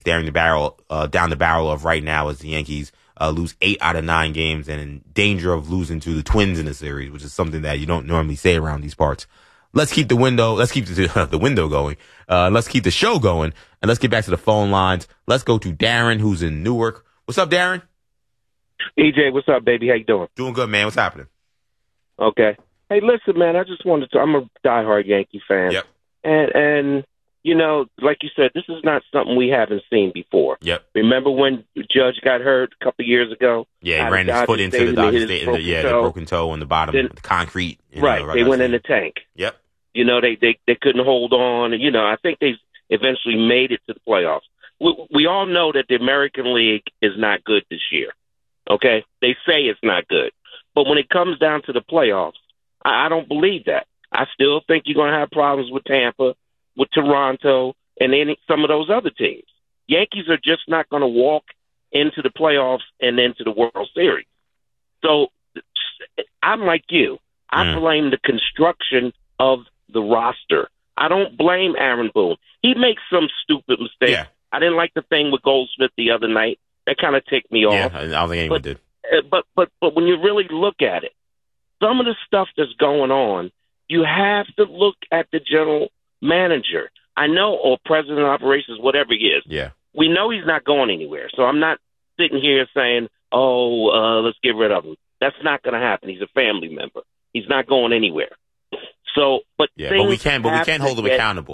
staring down the barrel of right now as the Yankees lose 8 out of 9 games and in danger of losing to the Twins in the series, which is something that you don't normally say around these parts. Let's keep the window going. Let's keep the show going, and let's get back to the phone lines. Let's go to Darren, who's in Newark. What's up, Darren? EJ, what's up, baby? How you doing? Doing good, man. What's happening? Okay. Hey, listen, man, I just wanted to, I'm a diehard Yankee fan. Yep. And you know, like you said, this is not something we haven't seen before. Yep. Remember when Judge got hurt a couple of years ago? Yeah, he ran his foot into the Dodger Stadium. The broken toe on the bottom of the concrete. Right. They went in the tank. Yep. You know, they couldn't hold on. You know, I think they eventually made it to the playoffs. We all know that the American League is not good this year. Okay? They say it's not good. But when it comes down to the playoffs, I don't believe that. I still think you're going to have problems with Tampa, with Toronto, and then some of those other teams. Yankees are just not going to walk into the playoffs and into the World Series. So I'm like you. I blame the construction of the roster. I don't blame Aaron Boone. He makes some stupid mistakes. Yeah. I didn't like the thing with Goldsmith the other night. That kind of ticked me off. Yeah, I don't think anyone did. But when you really look at it, some of the stuff that's going on, you have to look at the general manager. I know, or president of operations, whatever he is. Yeah. We know he's not going anywhere. So I'm not sitting here saying, let's get rid of him. That's not going to happen. He's a family member. He's not going anywhere. So, but we can't hold him accountable.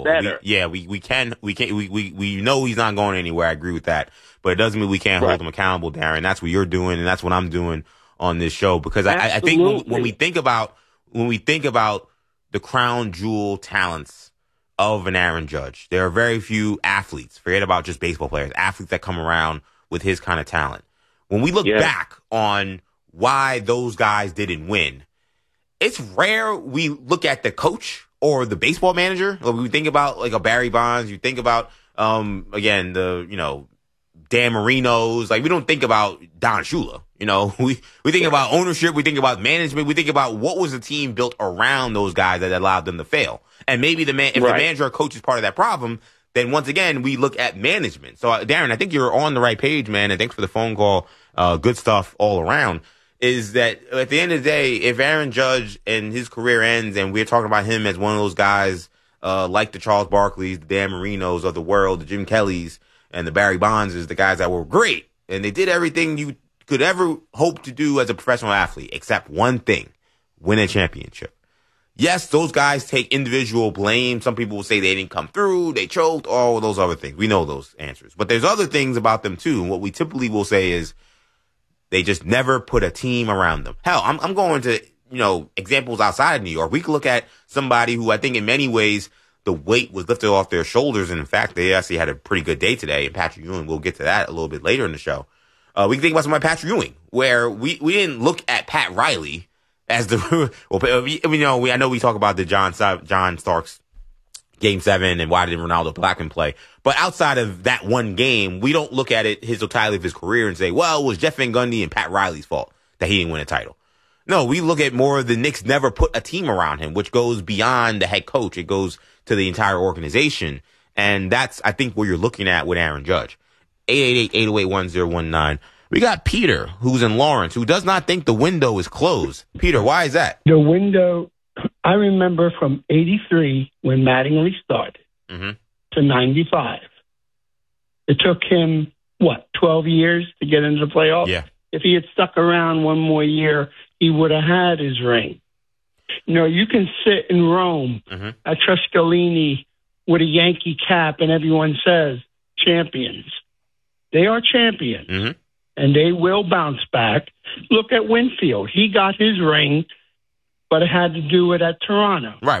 We know he's not going anywhere. I agree with that, but it doesn't mean we can't hold him accountable, Darren. That's what you're doing, and that's what I'm doing on this show. Because I think when we think about the crown jewel talents of an Aaron Judge, there are very few athletes. Forget about just baseball players. Athletes that come around with his kind of talent. When we look back on why those guys didn't win, it's rare we look at the coach or the baseball manager. Like we think about like a Barry Bonds. You think about again Dan Marino's. Like we don't think about Don Shula. We think about ownership. We think about management. We think about what was the team built around those guys that allowed them to fail. And maybe if the manager or coach is part of that problem, then once again we look at management. So Darren, I think you're on the right page, man. And thanks for the phone call. Good stuff all around. Is that at the end of the day, if Aaron Judge and his career ends and we're talking about him as one of those guys like the Charles Barkleys, the Dan Marinos of the world, the Jim Kellys, and the Barry Bonds, the guys that were great, and they did everything you could ever hope to do as a professional athlete, except one thing, win a championship. Yes, those guys take individual blame. Some people will say they didn't come through, they choked, all those other things. We know those answers. But there's other things about them, too. And what we typically will say is, they just never put a team around them. Hell, I'm going to, examples outside of New York. We could look at somebody who I think in many ways the weight was lifted off their shoulders. And in fact, they actually had a pretty good day today. And Patrick Ewing, we'll get to that a little bit later in the show. We can think about somebody like Patrick Ewing, where we didn't look at Pat Riley as the, I know we talk about the John Starks Game 7 and why didn't Ronaldo Blackman play? But outside of that one game, we don't look at it his totality of his career and say, well, it was Jeff Van Gundy and Pat Riley's fault that he didn't win a title. No, we look at more of the Knicks never put a team around him, which goes beyond the head coach. It goes to the entire organization. And that's, I think, what you're looking at with Aaron Judge. 888-808-1019. We got Peter, who's in Lawrence, who does not think the window is closed. Peter, why is that? The window, I remember from 83 when Mattingly started to 95. It took him, 12 years to get into the playoffs? Yeah. If he had stuck around one more year, he would have had his ring. You can sit in Rome at Tuscalini with a Yankee cap and everyone says, champions. They are champions. And they will bounce back. Look at Winfield. He got his ring, but it had to do it at Toronto, right? In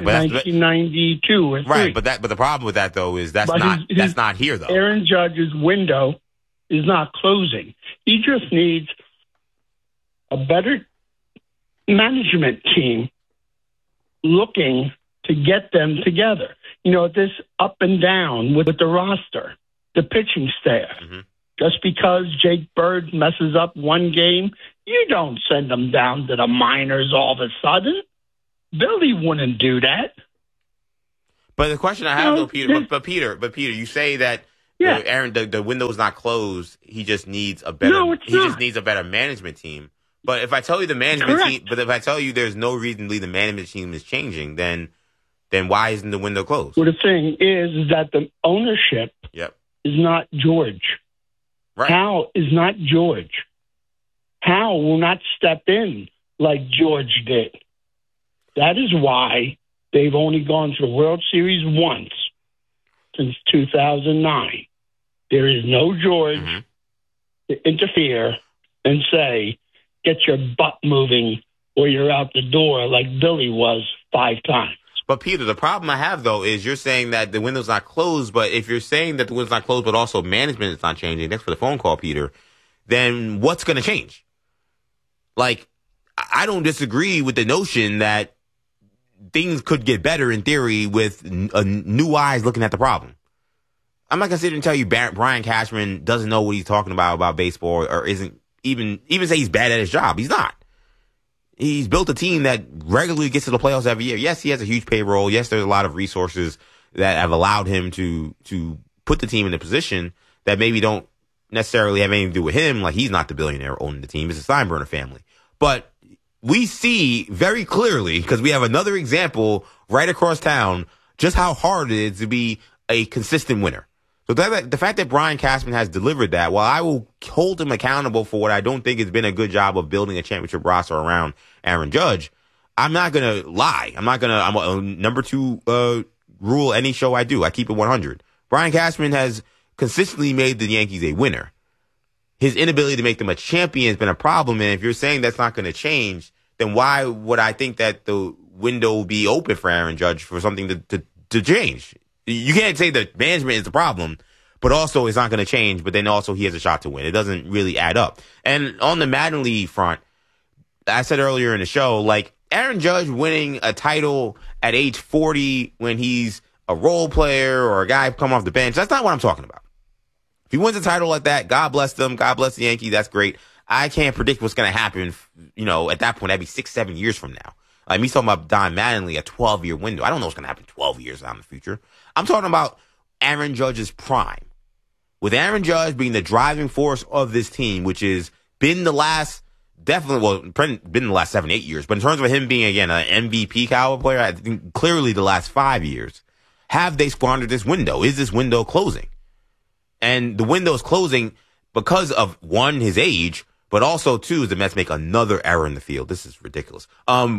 1992 or right. But the problem with that though is that's not here though. Aaron Judge's window is not closing. He just needs a better management team looking to get them together. This up and down with the roster, the pitching staff. Just because Jake Bird messes up one game, you don't send him down to the minors all of a sudden. Billy wouldn't do that. But the question I have, though, Peter, but Peter, you say that Yeah. Aaron, the window's not closed. He just needs a better. Just needs a better management team. But if I tell you the management team, but if I tell you there's no reason to believe the management team is changing, then why isn't the window closed? Well, the thing is that the ownership is not George. Right. Hal is not George. Hal will not step in like George did. That is why they've only gone to the World Series once since 2009. There is no George to interfere and say, get your butt moving or you're out the door like Billy was 5 times. But, Peter, the problem I have, though, is you're saying that the window's not closed, but if you're saying that the window's not closed, but also management is not changing, thanks for the phone call, Peter, then what's going to change? Like, I don't disagree with the notion that things could get better in theory with new eyes looking at the problem. I'm not going to sit here and tell you Brian Cashman doesn't know what he's talking about baseball or isn't even say he's bad at his job. He's not. He's built a team that regularly gets to the playoffs every year. Yes, he has a huge payroll. Yes, there's a lot of resources that have allowed him to put the team in a position that maybe don't necessarily have anything to do with him. Like, he's not the billionaire owning the team. It's the Steinbrenner family. But we see very clearly, because we have another example right across town, just how hard it is to be a consistent winner. So the fact that Brian Cashman has delivered that, while I will hold him accountable for what I don't think has been a good job of building a championship roster around Aaron Judge, I'm not going to lie. I'm a number 2 rule any show I do. I keep it 100. Brian Cashman has consistently made the Yankees a winner. His inability to make them a champion has been a problem. And if you're saying that's not going to change, then why would I think that the window will be open for Aaron Judge for something to change? You can't say that management is the problem, but also it's not going to change, but then also he has a shot to win. It doesn't really add up. And on the Mattingly front, I said earlier in the show, like, Aaron Judge winning a title at age 40 when he's a role player or a guy come off the bench, that's not what I'm talking about. If he wins a title like that, God bless them. God bless the Yankees. That's great. I can't predict what's going to happen, at that point. That'd be 6-7 years from now. Like, me talking about Don Mattingly, a 12-year window. I don't know what's going to happen 12 years out in the future. I'm talking about Aaron Judge's prime. With Aaron Judge being the driving force of this team, which has been the last, been the last 7-8 years. But in terms of him being, again, an MVP caliber player, I think clearly the last 5 years, have they squandered this window? Is this window closing? And the window is closing because of, 1, his age, but also, 2, the Mets make another error in the field. This is ridiculous.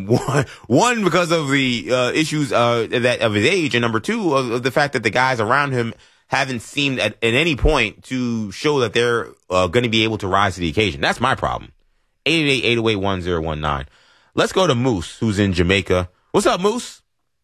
One because of the issues of his age, and number 2, of the fact that the guys around him haven't seemed at any point to show that they're going to be able to rise to the occasion. That's my problem. 888-808-1019. Let's go to Moose, who's in Jamaica. What's up, Moose?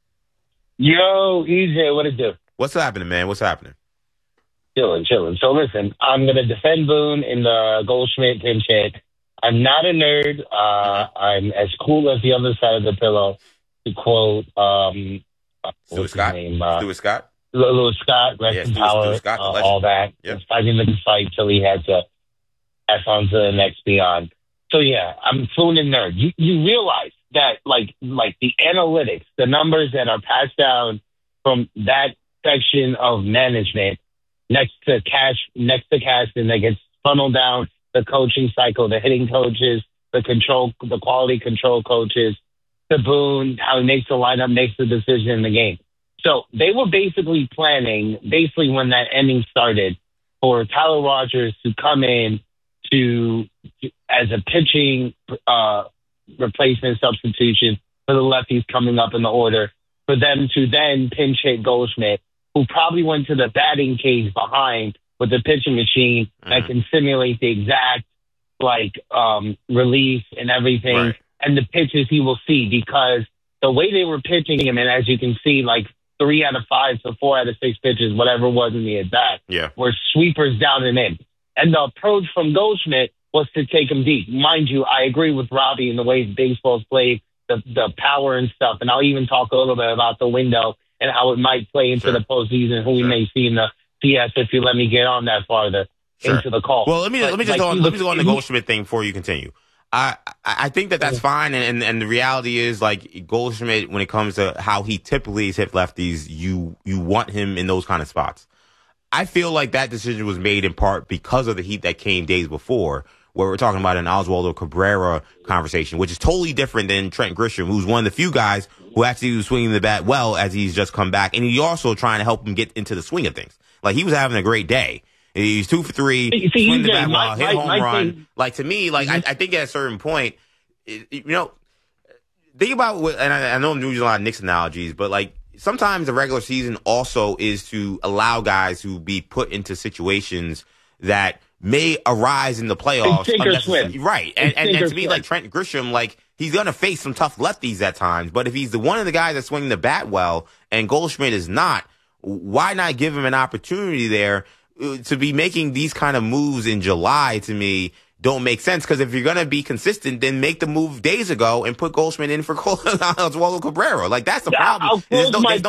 Yo, EJ, what it do? What's happening, man? What's happening? Chilling. So listen, I'm going to defend Boone in the Goldschmidt pinch hit. I'm not a nerd. I'm as cool as the other side of the pillow, to quote, Stuart Scott? Stuart Scott? Louis Scott, rest in power, Scott, all that. Yep. Fighting the good fight till he had to pass on to the next beyond. So yeah, I'm fluent in nerd. You realize that like the analytics, the numbers that are passed down from that section of management next to Cashman that gets funneled down the coaching cycle, the hitting coaches, the quality control coaches, to Boone, how he makes the lineup, makes the decision in the game. So they were basically planning, when that inning started, for Tyler Rogers to come in as a pitching replacement substitution for the lefties coming up in the order, for them to then pinch hit Goldschmidt, who probably went to the batting cage behind with the pitching machine that can simulate the exact relief and everything, right, and the pitches he will see, because the way they were pitching him, and as you can see, 3 out of 5 to 4 out of 6 pitches, whatever it was in the at-bat, were sweepers down and in. And the approach from Goldschmidt was to take him deep. Mind you, I agree with Robbie in the way baseball's played, the power and stuff, and I'll even talk a little bit about the window and how it might play into the postseason, who we may see in the CS if you let me get on that farther into the call. Well, let me just go on the Goldschmidt thing before you continue. I think that's fine, and the reality is, Goldschmidt, when it comes to how he typically has hit lefties, you want him in those kind of spots. I feel like that decision was made in part because of the heat that came days before, where we're talking about an Oswaldo Cabrera conversation, which is totally different than Trent Grisham, who's one of the few guys who actually was swinging the bat well as he's just come back. And he's also trying to help him get into the swing of things. Like, he was having a great day. He's 2 for 3, swing the bat well, hit a home run. Like, to me, like, I think at a certain point, think about what, and I know I'm using a lot of Knicks analogies, but like, sometimes the regular season also is to allow guys to be put into situations that may arise in the playoffs. Right. And to me, like Trent Grisham, like, he's going to face some tough lefties at times, but if he's one of the guys that's swinging the bat well and Goldschmidt is not, why not give him an opportunity there to be making these kind of moves in July? To me, don't make sense, because if you're going to be consistent, then make the move days ago and put Goldschmidt in for Oswaldo Cabrera. Like, that's the problem. There's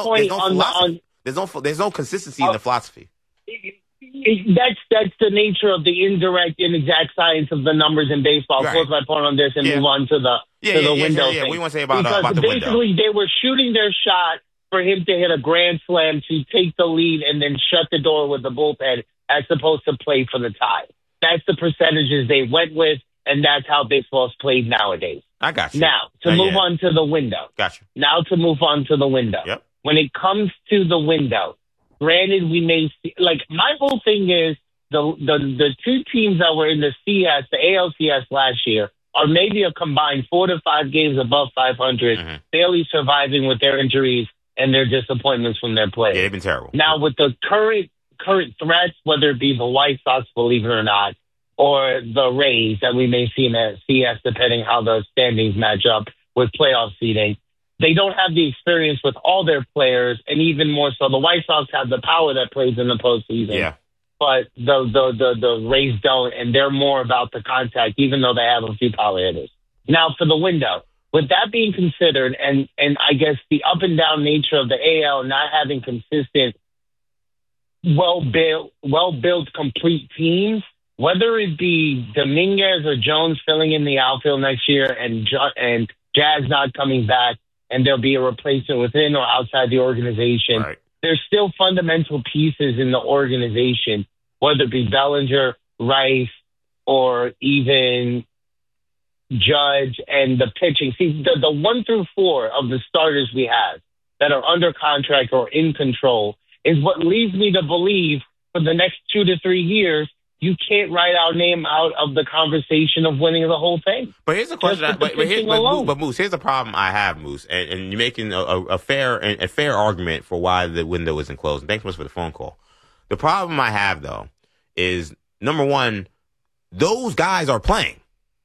no consistency in the philosophy. That's the nature of the indirect, inexact science of the numbers in baseball. Right. I'll close my point on this and move on to the window thing. What do you want to say about the window? Basically, they were shooting their shot for him to hit a grand slam to take the lead and then shut the door with the bullpen, as opposed to play for the tie. That's the percentages they went with, and that's how baseball is played nowadays. I got you. Now, to move on to the window. Got you. Now to move on to the window. Yep. When it comes to the window, granted, we may see, like, my whole thing is the two teams that were in the CS, the ALCS last year, are maybe a combined 4 to 5 games above 500, barely surviving with their injuries and their disappointments from their players. Yeah, they've been terrible. Now, with the current threats, whether it be the White Sox, believe it or not, or the Rays that we may see in the CS, depending how the standings match up with playoff seeding, they don't have the experience with all their players, and even more so, the White Sox have the power that plays in the postseason. Yeah. But the Rays don't, and they're more about the contact, even though they have a few power hitters. Now, for the window, with that being considered, and I guess the up and down nature of the AL not having consistent, well-built, complete teams, whether it be Dominguez or Jones filling in the outfield next year and Jazz not coming back, and there'll be a replacement within or outside the organization, right. There's still fundamental pieces in the organization, whether it be Bellinger, Rice, or even Judge and the pitching. See, the 1 through 4 of the starters we have that are under contract or in control is what leads me to believe for the next 2 to 3 years, you can't write our name out of the conversation of winning the whole thing. But here's the question. Moose, here's the problem I have, Moose, and you're making a fair argument for why the window isn't closed. And thanks so much for the phone call. The problem I have, though, is, number one, those guys are playing.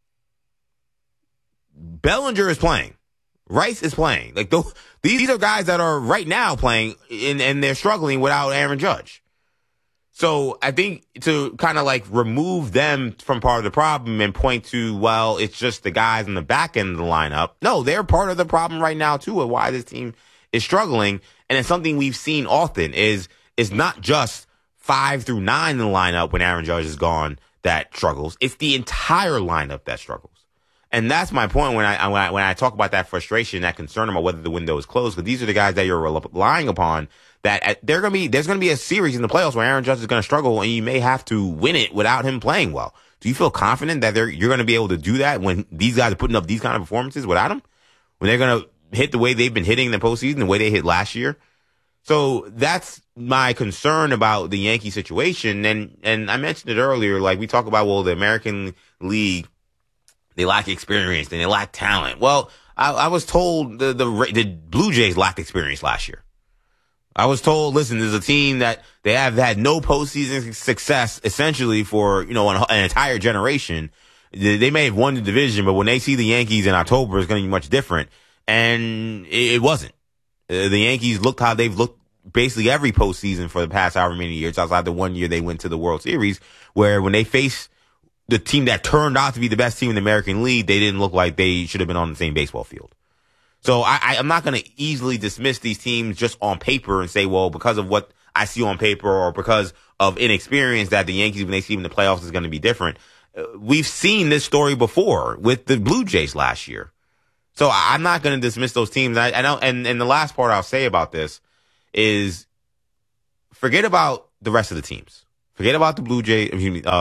Bellinger is playing. Rice is playing. Like, these are guys that are right now playing, and they're struggling without Aaron Judge. So I think to kind of like remove them from part of the problem and point to, well, it's just the guys in the back end of the lineup. No, they're part of the problem right now too, of why this team is struggling. And it's something we've seen often is not just 5 through 9 in the lineup when Aaron Judge is gone that struggles. It's the entire lineup that struggles. And that's my point when I talk about that frustration, that concern about whether the window is closed, because these are the guys that you're relying upon. That there's going to be a series in the playoffs where Aaron Judge is going to struggle, and you may have to win it without him playing well. Do you feel confident that you're going to be able to do that when these guys are putting up these kind of performances without him? When they're going to hit the way they've been hitting in the postseason, the way they hit last year? So that's my concern about the Yankee situation. And I mentioned it earlier, like we talk about, well, the American League, they lack experience and they lack talent. Well, I was told the Blue Jays lacked experience last year. I was told, listen, there's a team that they have had no postseason success essentially for, an entire generation. They may have won the division, but when they see the Yankees in October, it's going to be much different. And it wasn't. The Yankees looked how they've looked basically every postseason for the past however many years, outside the one year they went to the World Series, where when they faced the team that turned out to be the best team in the American League, they didn't look like they should have been on the same baseball field. So I'm not going to easily dismiss these teams just on paper and say, well, because of what I see on paper or because of inexperience that the Yankees, when they see them in the playoffs, is going to be different. We've seen this story before with the Blue Jays last year. So I'm not going to dismiss those teams. I know, and the last part I'll say about this is forget about the rest of the teams. Forget about the Blue Jays,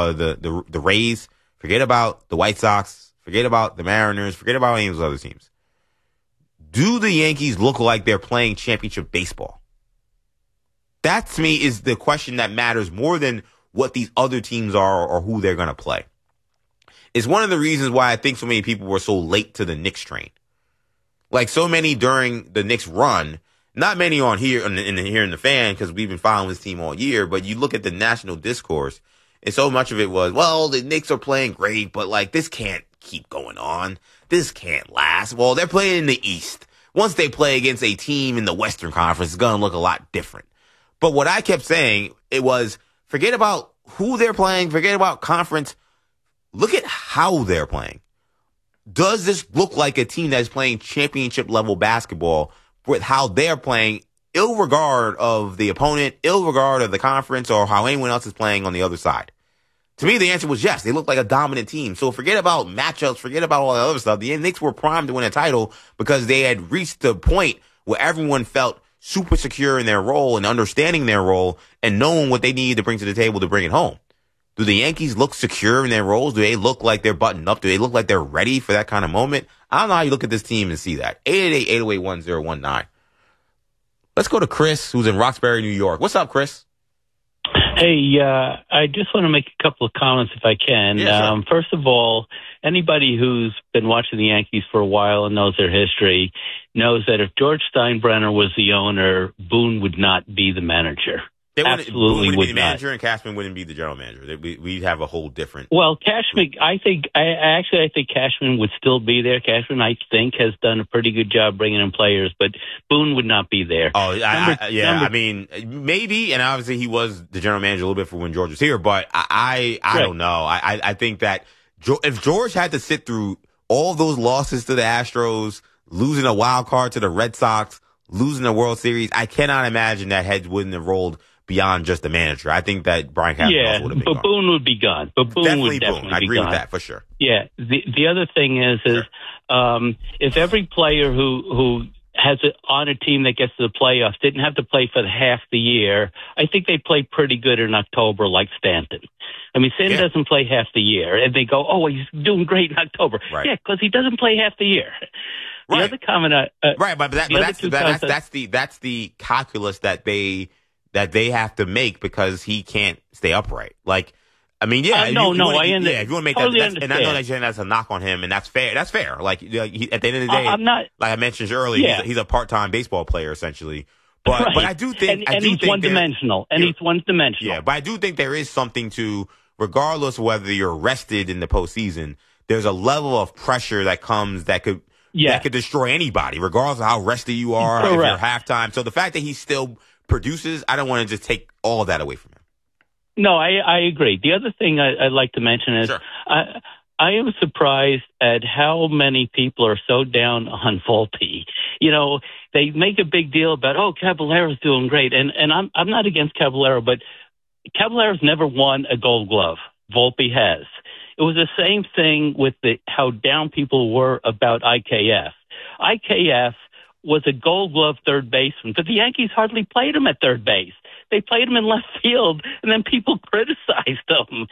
the Rays. Forget about the White Sox. Forget about the Mariners. Forget about any of those other teams. Do the Yankees look like they're playing championship baseball? That, to me, is the question that matters more than what these other teams are or who they're going to play. It's one of the reasons why I think so many people were so late to the Knicks train. Like so many during the Knicks run, not many on here in the Fan, because we've been following this team all year, but you look at the national discourse, and so much of it was, well, the Knicks are playing great, but like this can't keep going on. This can't last. Well, they're playing in the East. Once they play against a team in the Western Conference, it's going to look a lot different. But what I kept saying, it was, forget about who they're playing, forget about conference. Look at how they're playing. Does this look like a team that's playing championship level basketball with how they're playing, ill regard of the opponent, ill regard of the conference, or how anyone else is playing on the other side? To me, the answer was yes. They look like a dominant team. So forget about matchups, forget about all the other stuff. The Knicks were primed to win a title because they had reached the point where everyone felt super secure in their role and understanding their role and knowing what they needed to bring to the table to bring it home. Do the Yankees look secure in their roles? Do they look like they're buttoned up? Do they look like they're ready for that kind of moment? I don't know how you look at this team and see that. 888-808-1019. Let's go to Chris, who's in Roxbury, New York. What's up, Chris? Hey, I just want to make a couple of comments if I can. Yeah, sure. First of all, anybody who's been watching the Yankees for a while and knows their history knows that if George Steinbrenner was the owner, Boone would not be the manager. Absolutely Boone wouldn't would be the manager, and Cashman wouldn't be the general manager. We'd have a whole different. Well, Cashman, I think Cashman would still be there. Cashman, I think, has done a pretty good job bringing in players, but Boone would not be there. Oh, I mean, maybe, and obviously he was the general manager a little bit for when George was here, but I don't know. I think that if George had to sit through all those losses to the Astros, losing a wild card to the Red Sox, losing the World Series, I cannot imagine that heads wouldn't have rolled beyond just the manager. I think that Brian Cashman also would have been gone. But Boone would be gone. But Boone would definitely be gone. I agree with that for sure. Yeah. The other thing is if every player who has it on a team that gets to the playoffs didn't have to play for half the year, I think they play pretty good in October, like Stanton. I mean, Stanton doesn't play half the year, and they go, "Oh, he's doing great in October." Right. Yeah, because he doesn't play half the year. The other comment, that's the calculus that they have to make because he can't stay upright. Like, I mean, yeah, I understand. Yeah, if you want to make totally that, and I know that that's a knock on him, and that's fair. That's fair. Like, at the end of the day, I'm not, like I mentioned earlier, he's a part-time baseball player essentially. But right. but I do think he's one-dimensional. He's one-dimensional. Yeah, but I do think there is something to, regardless of whether you're rested in the postseason, there's a level of pressure that comes that could destroy anybody, regardless of how rested you are, if you're halftime. So the fact that he still produces, I don't want to just take all that away from him. No, I agree. The other thing I'd like to mention is I am surprised at how many people are so down on Volpe. You know, they make a big deal about, Caballero's doing great. And I'm not against Caballero, but Caballero's never won a Gold Glove. Volpe has. It was the same thing with how down people were about IKF. IKF was a Gold Glove third baseman, but the Yankees hardly played him at third base. They played him in left field, and then people criticized him.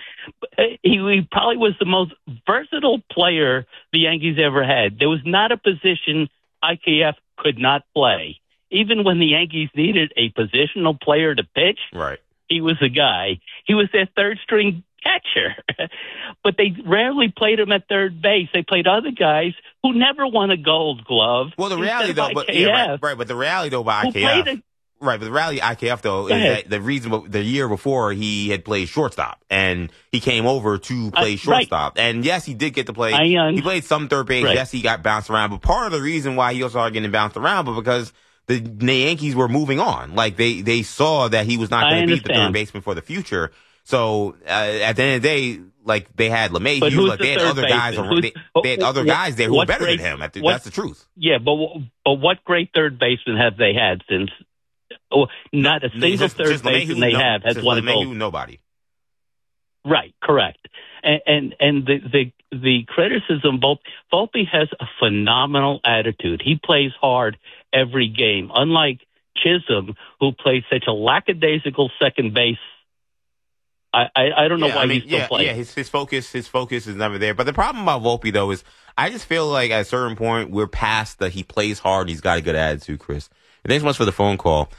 He probably was the most versatile player the Yankees ever had. There was not a position IKF could not play. Even when the Yankees needed a positional player to pitch, he was the guy. He was their third-string catcher. But they rarely played him at third base. They played other guys who never won a Gold Glove. Well, the reality, though, but the reality, though, by IKF. Right, but the reality IKF, though, is that the reason the year before he had played shortstop, and he came over to play shortstop. Right. And yes, he did get to play. He played some third base. Right. Yes, he got bounced around. But part of the reason why he also started getting bounced around, but because the Yankees were moving on. Like, they saw that he was not going to be the third baseman for the future. So, at the end of the day, like, they had LeMahieu, like, they had other guys they had other guys there who were better than him. That's the truth. Yeah, but what great third baseman have they had since? Not a single third baseman they have has won a Gold. Nobody. Right, correct. And the criticism, Volpe has a phenomenal attitude. He plays hard every game, unlike Chisholm, who plays such a lackadaisical second base I don't know why he's still playing. Yeah, his focus is never there. But the problem about Volpe, though, is I just feel like at a certain point we're past the he plays hard and he's got a good attitude, Chris. And thanks so much for the phone call.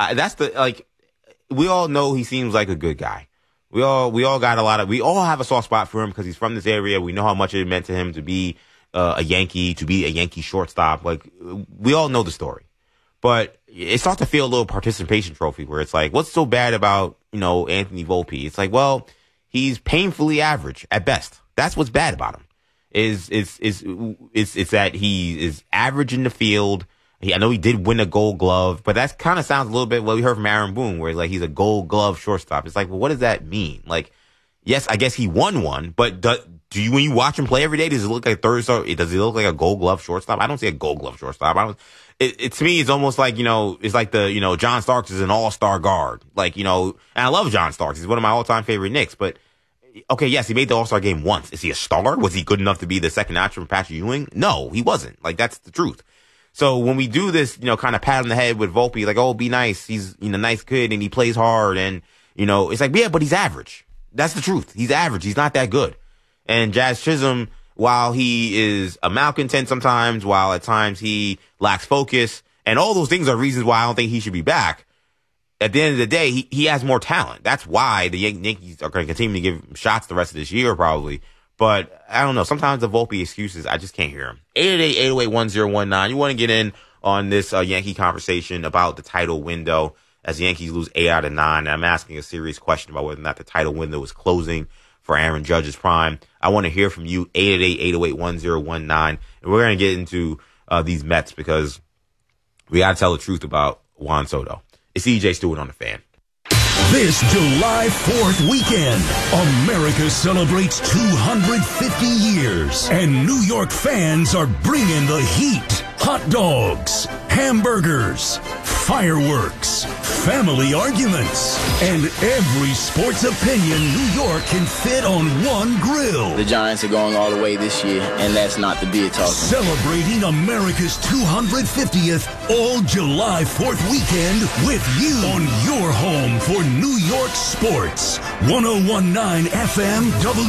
We all know he seems like a good guy. We all have a soft spot for him because he's from this area. We know how much it meant to him to be a Yankee shortstop. Like, we all know the story. But it starts to feel a little participation trophy where it's like, what's so bad about, Anthony Volpe? It's like, well, he's painfully average at best. That's what's bad about him. It's that he is average in the field. I know he did win a Gold Glove, but that kind of sounds a little bit what we heard from Aaron Boone, where like he's a Gold Glove shortstop. It's like, well, what does that mean? Like, yes, I guess he won one, but do you, when you watch him play every day, does it look like Does he look like a Gold Glove shortstop? I don't see a Gold Glove shortstop. To me, it's almost like, it's like John Starks is an all-star guard. Like, and I love John Starks. He's one of my all-time favorite Knicks, but okay, yes, he made the All-Star game once. Is he a star? Was he good enough to be the second option for Patrick Ewing? No, he wasn't. Like, that's the truth. So when we do this, kind of pat on the head with Volpe, like, oh, be nice. He's, nice kid and he plays hard. And, it's like, yeah, but he's average. That's the truth. He's average. He's not that good. And Jazz Chisholm, while he is a malcontent sometimes, while at times he lacks focus, and all those things are reasons why I don't think he should be back, at the end of the day, he has more talent. That's why the Yankees are going to continue to give him shots the rest of this year, probably. But I don't know. Sometimes the Volpe excuses, I just can't hear them. 888-808-1019. You want to get in on this Yankee conversation about the title window as the Yankees lose 8 out of 9. And I'm asking a serious question about whether or not the title window is closing for Aaron Judge's prime. I want to hear from you. 888-808-1019. And we're going to get into these Mets because we got to tell the truth about Juan Soto. It's EJ Stewart on the Fan. This July 4th weekend, America celebrates 250 years, and New York fans are bringing the heat. Hot dogs, hamburgers, fireworks, family arguments, and every sports opinion New York can fit on one grill. The Giants are going all the way this year, and that's not the beer talking. Celebrating America's 250th all July 4th weekend with you on your home for New York sports. 1019 FM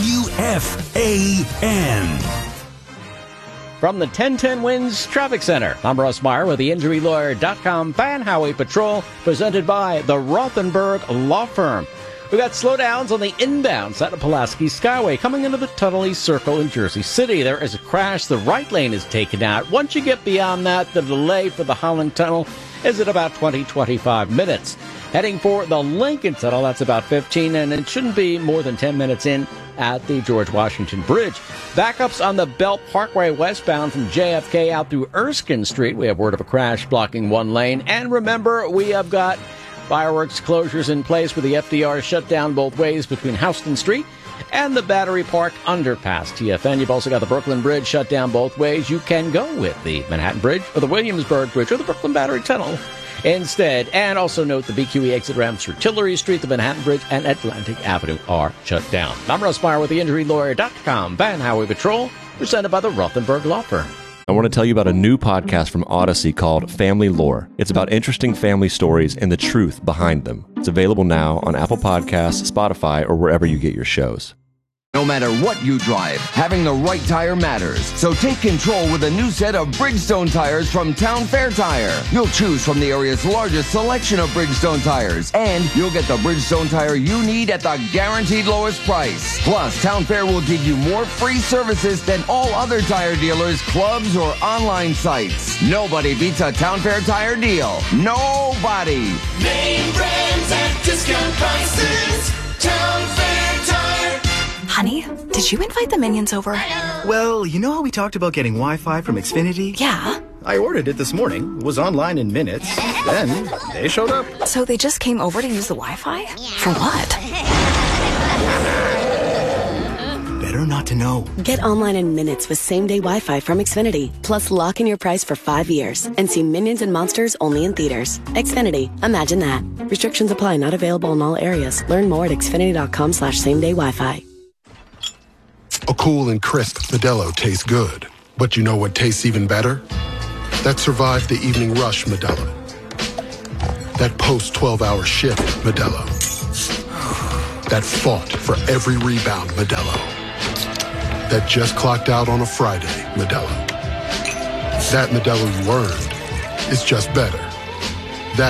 WFAN. From the 1010 Wins Traffic Center, I'm Russ Meyer with the InjuryLawyer.com Fan Highway Patrol, presented by the Rothenberg Law Firm. We've got slowdowns on the inbound side of Pulaski Skyway coming into the Tunnel East Circle in Jersey City. There is a crash. The right lane is taken out. Once you get beyond that, the delay for the Holland Tunnel is at about 20-25 minutes. Heading for the Lincoln Tunnel, that's about 15, and it shouldn't be more than 10 minutes in at the George Washington Bridge. Backups on the Belt Parkway westbound from JFK out through Erskine Street. We have word of a crash blocking one lane. And remember, we have got fireworks closures in place with the FDR shut down both ways between Houston Street and the Battery Park underpass. TFN, you've also got the Brooklyn Bridge shut down both ways. You can go with the Manhattan Bridge or the Williamsburg Bridge or the Brooklyn Battery Tunnel instead. And also note the BQE exit ramps for Tillery Street, the Manhattan Bridge, and Atlantic Avenue are shut down. I'm Russ Meyer with the InjuryLawyer.com Van Highway Patrol, presented by the Rothenberg Law Firm. I want to tell you about a new podcast from Odyssey called Family Lore. It's about interesting family stories and the truth behind them. It's available now on Apple Podcasts, Spotify, or wherever you get your shows. No matter what you drive, having the right tire matters. So take control with a new set of Bridgestone tires from Town Fair Tire. You'll choose from the area's largest selection of Bridgestone tires, and you'll get the Bridgestone tire you need at the guaranteed lowest price. Plus, Town Fair will give you more free services than all other tire dealers, clubs, or online sites. Nobody beats a Town Fair tire deal. Nobody. Name brands at discount prices. Town Fair Tire. Honey, did you invite the Minions over? Well, you know how we talked about getting Wi-Fi from Xfinity? Yeah. I ordered it this morning, was online in minutes, then they showed up. So they just came over to use the Wi-Fi? For what? Better not to know. Get online in minutes with same-day Wi-Fi from Xfinity. Plus, lock in your price for 5 years and see Minions and Monsters only in theaters. Xfinity. Imagine that. Restrictions apply. Not available in all areas. Learn more at xfinity.com/same-day Wi-Fi. A cool and crisp Modelo tastes good. But you know what tastes even better? That survived the evening rush Modelo. That post-12-hour shift Modelo. that fought for every rebound, Modelo. That just clocked out on a Friday, Modelo. That Modelo you earned is just better. That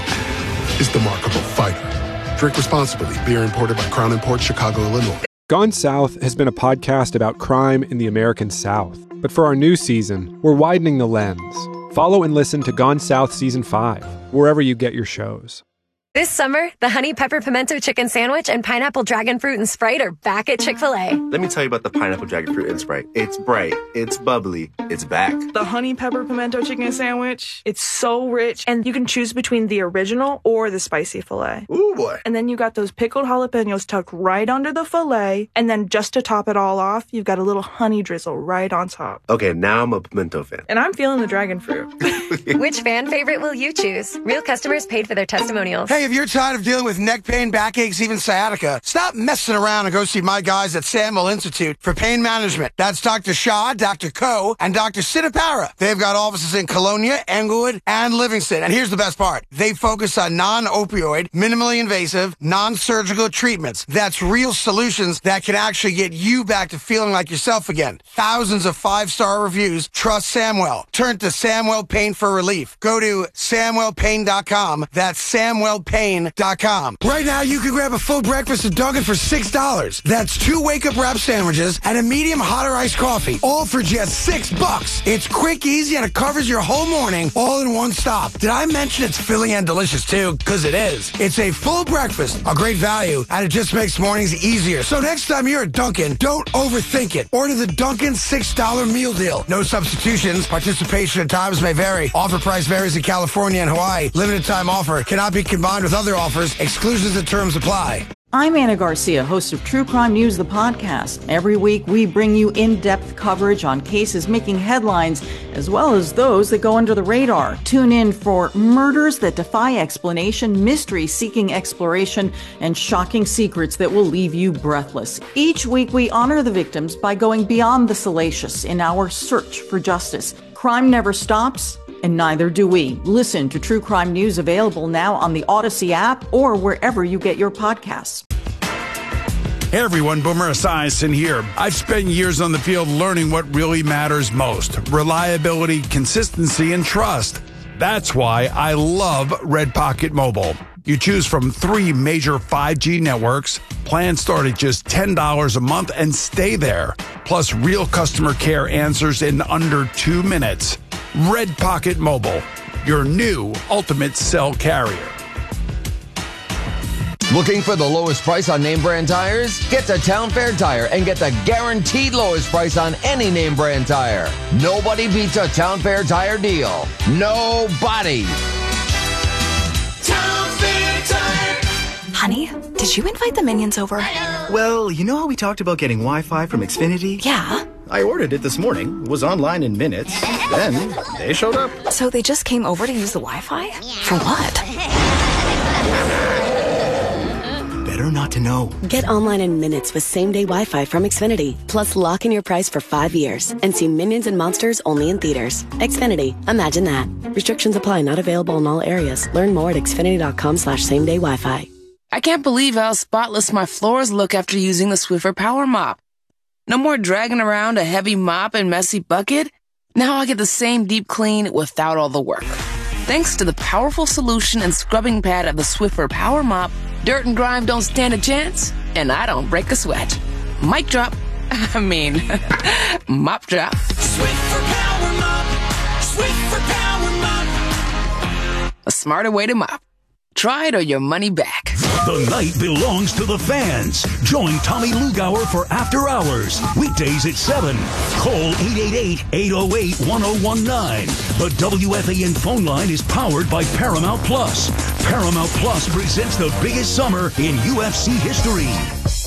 Modelo is the markable fighter. Drink responsibly. Beer imported by Crown Imports, Chicago, Illinois. Gone South has been a podcast about crime in the American South. But for our new season, we're widening the lens. Follow and listen to Gone South Season 5, wherever you get your shows. This summer, the Honey Pepper Pimento Chicken Sandwich and Pineapple Dragon Fruit and Sprite are back at Chick-fil-A. Let me tell you about the Pineapple Dragon Fruit and Sprite. It's bright, it's bubbly, it's back. The Honey Pepper Pimento Chicken Sandwich, it's so rich, and you can choose between the original or the spicy filet. Ooh, boy. And then you got those pickled jalapenos tucked right under the filet, and then just to top it all off, you've got a little honey drizzle right on top. Okay, now I'm a pimento fan. And I'm feeling the dragon fruit. Which fan favorite will you choose? Real customers paid for their testimonials. Hey, if you're tired of dealing with neck pain, backaches, even sciatica, stop messing around and go see my guys at Samuel Institute for Pain Management. That's Dr. Shah, Dr. Ko, and Dr. Siddhapara. They've got offices in Colonia, Englewood, and Livingston. And here's the best part. They focus on non-opioid, minimally invasive, non-surgical treatments. That's real solutions that can actually get you back to feeling like yourself again. Thousands of 5-star reviews. Trust Samwell. Turn to Samwell Pain for relief. Go to SamwellPain.com. That's SamwellPain.com. Right now, you can grab a full breakfast at Dunkin' for $6. That's 2 wake-up wrap sandwiches and a medium hot or iced coffee, all for just $6. It's quick, easy, and it covers your whole morning, all in one stop. Did I mention it's filling and delicious, too? Because it is. It's a full breakfast, a great value, and it just makes mornings easier. So next time you're at Dunkin', don't overthink it. Order the Dunkin' $6 meal deal. No substitutions. Participation at times may vary. Offer price varies in California and Hawaii. Limited time offer. Cannot be combined with other offers. Exclusions and terms apply. I'm Anna Garcia, host of True Crime News, the podcast. Every week, we bring you in-depth coverage on cases making headlines, as well as those that go under the radar. Tune in for murders that defy explanation, mysteries seeking exploration, and shocking secrets that will leave you breathless. Each week, we honor the victims by going beyond the salacious in our search for justice. Crime never stops, and neither do we. Listen to True Crime News, available now on the Odyssey app or wherever you get your podcasts. Hey everyone, Boomer Esiason here. I've spent years on the field learning what really matters most: reliability, consistency, and trust. That's why I love Red Pocket Mobile. You choose from 3 major 5G networks. Plans start at just $10 a month and stay there. Plus, real customer care answers in under 2 minutes. Red Pocket Mobile, your new ultimate cell carrier. Looking for the lowest price on name brand tires? Get to Town Fair Tire and get the guaranteed lowest price on any name brand tire. Nobody beats a Town Fair Tire deal. Nobody. Town Fair Tire. Honey, did you invite the minions over? Well, you know how we talked about getting Wi-Fi from Xfinity? Yeah. I ordered it this morning, was online in minutes, then they showed up. So they just came over to use the Wi-Fi? For what? Better not to know. Get online in minutes with same-day Wi-Fi from Xfinity. Plus, lock in your price for 5 years and see Minions and Monsters only in theaters. Xfinity. Imagine that. Restrictions apply. Not available in all areas. Learn more at xfinity.com/same-day Wi-Fi. I can't believe how spotless my floors look after using the Swiffer Power Mop. No more dragging around a heavy mop and messy bucket. Now I get the same deep clean without all the work. Thanks to the powerful solution and scrubbing pad of the Swiffer Power Mop, dirt and grime don't stand a chance, and I don't break a sweat. Mic drop. Mop drop. Swiffer Power Mop. Swiffer Power Mop. A smarter way to mop. Try it or your money back. The night belongs to the fans. Join Tommy Lugauer for After Hours. Weekdays at 7. Call 888-808-1019. The WFAN phone line is powered by Paramount Plus. Paramount Plus presents the biggest summer in UFC history.